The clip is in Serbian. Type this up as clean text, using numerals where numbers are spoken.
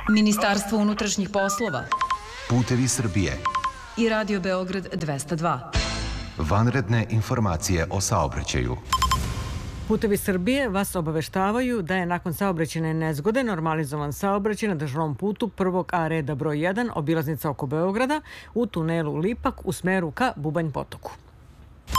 Ministarstvo unutrašnjih poslova, Putevi Srbije i Radio Beograd 202. Vanredne informacije o saobraćaju. Putevi Srbije vas obaveštavaju da je nakon saobraćajne nezgode normalizovan saobraćaj na državnom putu prvog A reda broj 1, obilaznica oko Beograda, u tunelu Lipak u smeru ka Bubanj potoku.